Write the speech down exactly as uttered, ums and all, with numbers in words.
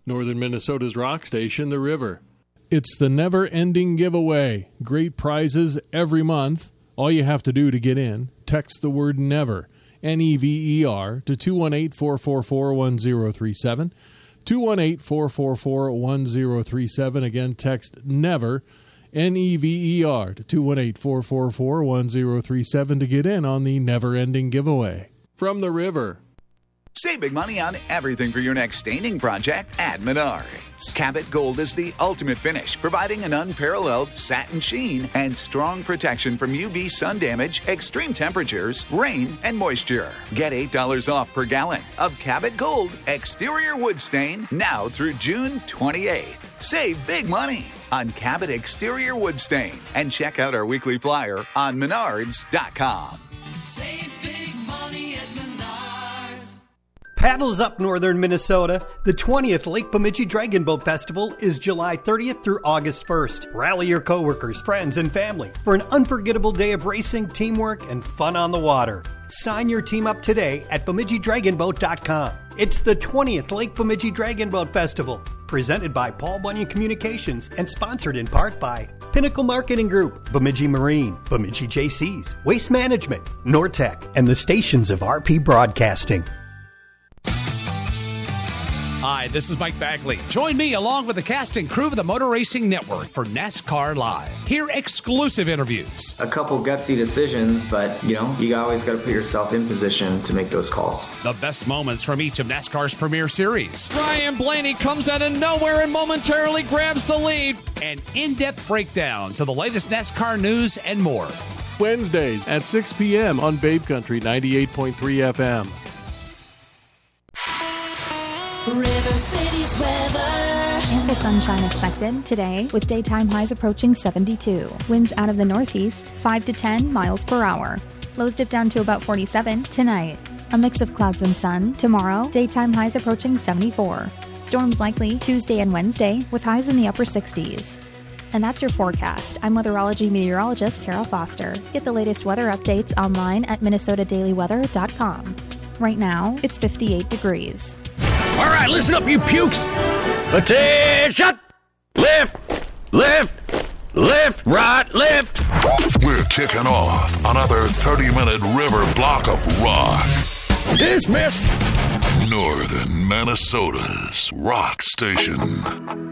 Northern Minnesota's rock station, The River. It's the never-ending giveaway. Great prizes every month. All you have to do to get in, text the word NEVER, N E V E R, to two one eight, four four four, one zero three seven. two one eight, four four four, one zero three seven. Again, text NEVER, N E V E R, to two one eight, four four four, one zero three seven to get in on the never-ending giveaway. From The River. Save big money on everything for your next staining project at Menards. Cabot Gold is the ultimate finish, providing an unparalleled satin sheen and strong protection from U V sun damage, extreme temperatures, rain, and moisture. Get eight dollars off per gallon of Cabot Gold Exterior Wood Stain now through June twenty-eighth. Save big money on Cabot Exterior Wood Stain and check out our weekly flyer on menards dot com. Save big money at Menards. Paddles up Northern Minnesota. The twentieth Lake Bemidji Dragon Boat Festival is July thirtieth through August first. Rally your coworkers, friends, and family for an unforgettable day of racing, teamwork, and fun on the water. Sign your team up today at bemidji dragon boat dot com. It's the twentieth Lake Bemidji Dragon Boat Festival, presented by Paul Bunyan Communications and sponsored in part by Pinnacle Marketing Group, Bemidji Marine, Bemidji J Cs, Waste Management, Nortec, and the stations of R P Broadcasting. Hi, this is Mike Bagley. Join me along with the cast and crew of the Motor Racing Network for NASCAR Live. Hear exclusive interviews. A couple gutsy decisions, but, you know, you always got to put yourself in position to make those calls. The best moments from each of NASCAR's premier series. Ryan Blaney comes out of nowhere and momentarily grabs the lead. And in-depth breakdowns of the latest NASCAR news and more. Wednesdays at six p.m. on Babe Country ninety-eight point three F M. River City's weather. Ample sunshine expected today with daytime highs approaching seventy-two. Winds out of the northeast, five to ten miles per hour. Lows dip down to about forty-seven tonight. A mix of clouds and sun. Tomorrow, daytime highs approaching seventy-four. Storms likely Tuesday and Wednesday with highs in the upper sixties. And that's your forecast. I'm weatherology meteorologist Carol Foster. Get the latest weather updates online at minnesota daily weather dot com. Right now, it's fifty-eight degrees. All right, listen up, you pukes. Attention! Lift, lift, lift, right, lift. We're kicking off another thirty-minute river block of rock. Dismissed. Northern Minnesota's rock station.